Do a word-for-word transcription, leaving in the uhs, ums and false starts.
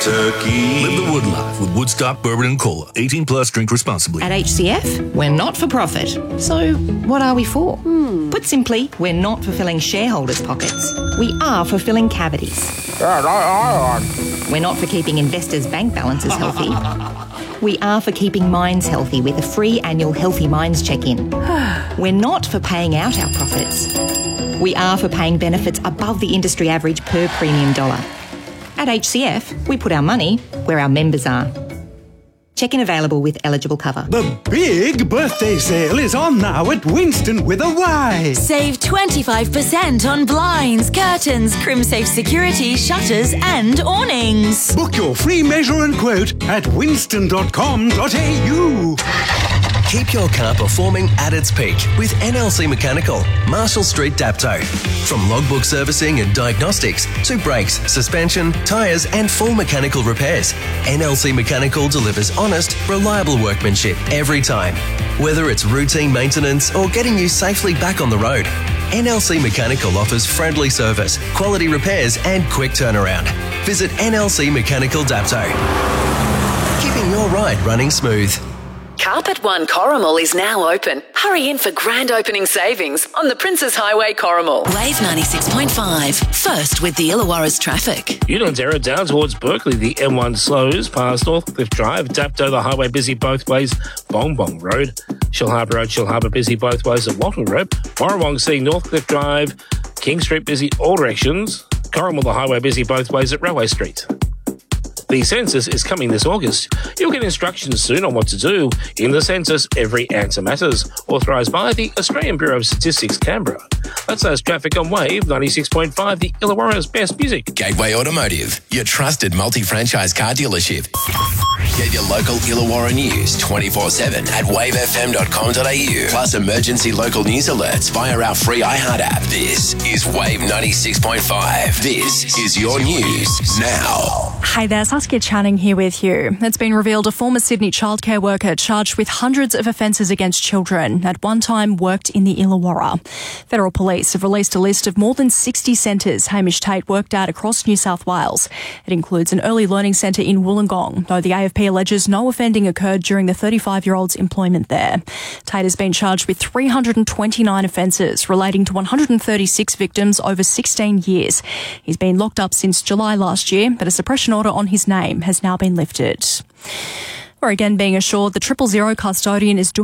turkey. Live the Wood life with Woodstock Bourbon and Cola. eighteen plus, drink responsibly. At H C F, we're not for profit. So what are we for? Hmm. Put simply, we're not for filling shareholders' pockets. We are for filling cavities. We're not for keeping investors' bank balances healthy. We are for keeping minds healthy with a free annual Healthy Minds check-in. We're not for paying out our profits. We are for paying benefits above the industry average per premium dollar. At H C F, we put our money where our members are. Check-in available with eligible cover. The big birthday sale is on now at Winston with a Y. Save twenty-five percent on blinds, curtains, CrimSafe security, shutters and awnings. Book your free measure and quote at winston dot com dot a u. Keep your car performing at its peak with N L C Mechanical, Marshall Street, Dapto. From logbook servicing and diagnostics to brakes, suspension, tyres and full mechanical repairs, N L C Mechanical delivers honest, reliable workmanship every time. Whether it's routine maintenance or getting you safely back on the road, N L C Mechanical offers friendly service, quality repairs and quick turnaround. Visit N L C Mechanical Dapto. Keeping your ride running smooth. Carpet One Corrimal is now open. Hurry in for grand opening savings on the Princes Highway Corrimal. Wave ninety-six point five. First with the Illawarra's traffic. Unanderra down towards Berkeley. The M one slows past Northcliffe Drive. Dapto, the highway busy both ways. Bong Bong Road. Shellharbour Road, Shellharbour busy both ways at Wattle Road. Warrawong seeing Northcliffe Drive. King Street busy all directions. Corrimal, the highway busy both ways at Railway Street. The census is coming this August. You'll get instructions soon on what to do. In the census, every answer matters. Authorised by the Australian Bureau of Statistics, Canberra. That's those traffic on Wave ninety-six point five, the Illawarra's best music. Gateway Automotive, your trusted multi-franchise car dealership. Get your local Illawarra news twenty-four seven at wave f m dot com dot a u. Plus emergency local news alerts via our free iHeart app. This is Wave ninety-six point five. This is your news now. Hi there, Saskia Channing here with you. It's been revealed a former Sydney childcare worker charged with hundreds of offences against children at one time worked in the Illawarra. Federal Police have released a list of more than sixty centres Hamish Tate worked at across New South Wales. It includes an early learning centre in Wollongong, though the A F P alleges no offending occurred during the thirty-five-year-old's employment there. Tate has been charged with three hundred twenty-nine offences relating to one hundred thirty-six victims over sixteen years. He's been locked up since July last year, but a suppression order on his name has now been lifted. We're again being assured the triple zero custodian is doing